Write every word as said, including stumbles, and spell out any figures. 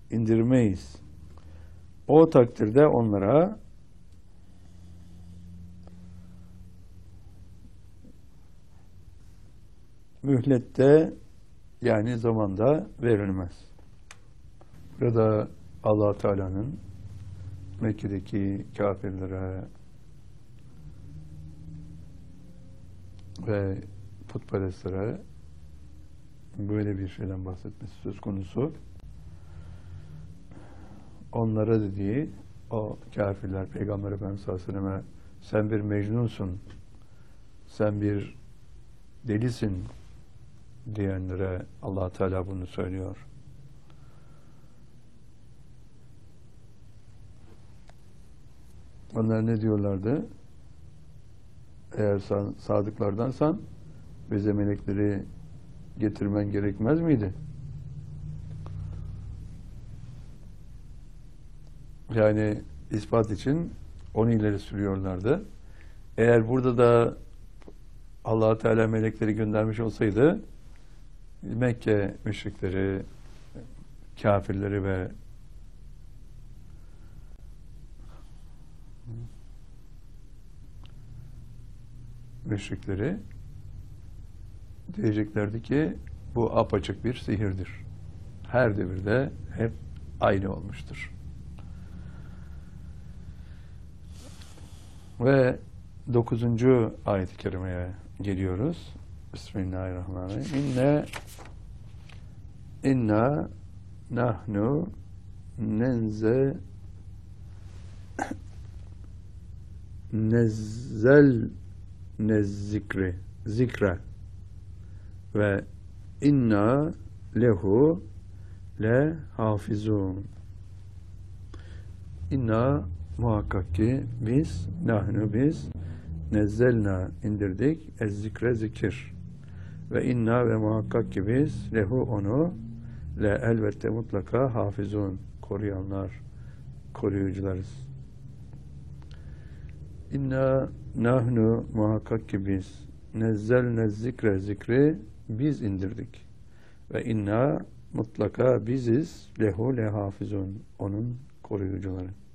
indirmeyiz. O takdirde onlara mühlette yani zamanda verilmez. Burada Allah Teala'nın Mekke'deki kafirlere ve putperestlere böyle bir şeyden bahsetmesi söz konusu. Onlara dediği, o kafirler Peygamber Efendimiz sallallahu aleyhi ve selleme sen bir mecnunsun, sen bir delisin diyenlere Allah Teala bunu söylüyor. Onlar ne diyorlardı? Eğer sen sadıklardansan bize melekleri getirmen gerekmez miydi? Yani ispat için onu ileri sürüyorlardı. Eğer burada da Allah Teala melekleri göndermiş olsaydı Mekke müşrikleri, kafirleri ve müşrikleri diyeceklerdi ki bu apaçık bir sihirdir. Her devirde hep aynı olmuştur. Ve dokuzuncu ayet-i kerimeye geliyoruz. Bismillahirrahmanirrahim. İnne inna nahnu nenze nezzel nezzikri zikre ve inna lehu le hafizun. İnna muhakkak ki biz, nahnu biz, nezzelna indirdik, ez zikre zikir. Ve inna ve muhakkak ki biz, lehu onu, le elbette mutlaka hafizun, koruyanlar, koruyucularız. İnna nahnu muhakkak ki biz, nezzelne zikre zikri, biz indirdik. Ve inna mutlaka biziz, lehu le hafizun, onun koruyucuları.